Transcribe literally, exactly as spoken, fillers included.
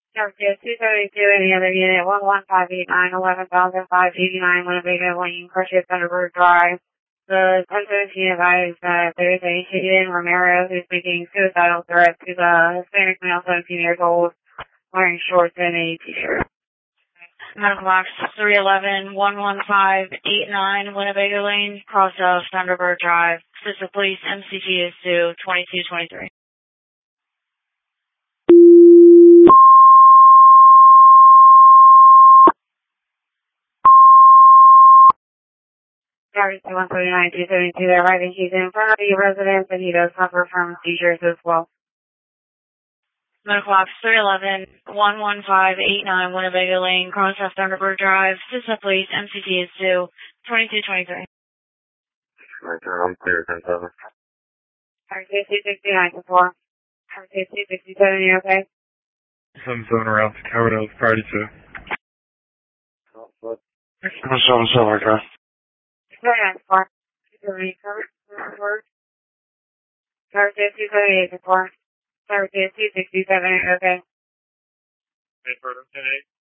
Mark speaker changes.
Speaker 1: Service two seventy-two, any other unit, one one five eight nine, eleven thousand five eighty-nine, Winnebago Lane, Crushit, Thunderbird Drive. The ten seventeen advised that there is a Hayden Romero who's making suicidal threat to the Hispanic male, seventeen years old, wearing shorts and a t-shirt. Medical box three eleven, one one five eight nine, Winnebago Lane, cross of Thunderbird Drive. Assist the police, M C T is to twenty-two twenty-three. Service one thirty-nine, two seventy-two, they're arriving. He's in front of the residence and he does suffer from seizures as well. Medical box three eleven, one one five eight nine, Winnebago Lane, cross of Thunderbird Drive. Assist the police, M C T is to twenty-two twenty-three.
Speaker 2: I'm clear, ten seven.
Speaker 1: Service two sixty-nine to four. Service two sixty-seven, you okay?
Speaker 2: seven seven around to Cowardale, priority two.
Speaker 1: Oh, what?
Speaker 2: seven seven seven, okay.
Speaker 1: Very nice, four. two seventy-eight, Service two seventy-eight to four. Service two sixty-seven, okay?
Speaker 2: Eight, ten eight.